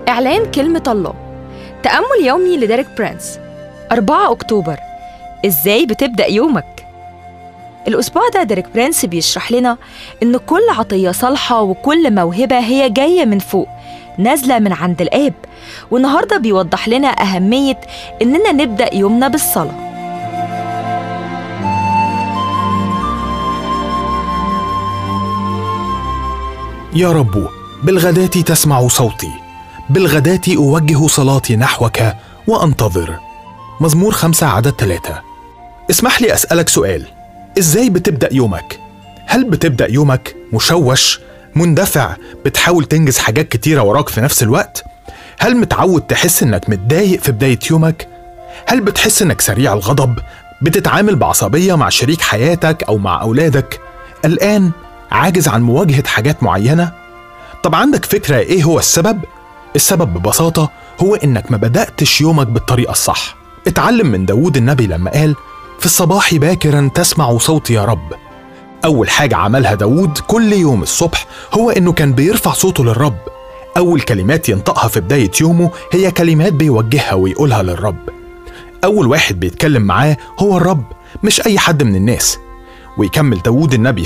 إعلان كلمة الله. تأمل يومي لديريك برانس. 4 أكتوبر. إزاي بتبدأ يومك؟ الأسبوع ده ديريك برانس بيشرح لنا إن كل عطية صالحة وكل موهبة هي جاية من فوق، نازلة من عند الآب. والنهاردة بيوضح لنا أهمية إننا نبدأ يومنا بالصلاة. يا رب، بالغداة تسمع صوتي، بالغداة أوجه صلاتي نحوك وأنتظر. مزمور 5 عدد 3. اسمح لي أسألك سؤال، إزاي بتبدأ يومك؟ هل بتبدأ يومك مشوش، مندفع، بتحاول تنجز حاجات كتيرة وراك في نفس الوقت؟ هل متعود تحس إنك متضايق في بداية يومك؟ هل بتحس إنك سريع الغضب، بتتعامل بعصبية مع شريك حياتك أو مع أولادك؟ الآن عاجز عن مواجهة حاجات معينة؟ طب عندك فكرة إيه هو السبب؟ السبب ببساطة هو إنك ما بدأتش يومك بالطريقة الصح. اتعلم من داود النبي لما قال: في الصباح باكرا تسمع صوتي يا رب. أول حاجة عملها داود كل يوم الصبح هو إنه كان بيرفع صوته للرب. أول كلمات ينطقها في بداية يومه هي كلمات بيوجهها ويقولها للرب. أول واحد بيتكلم معاه هو الرب، مش أي حد من الناس. ويكمل داود النبي